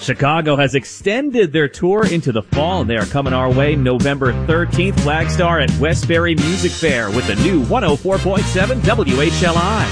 Chicago has extended their tour into the fall, and they are coming our way November 13th, Flagstar at Westbury Music Fair with the new 104.7 WHLI.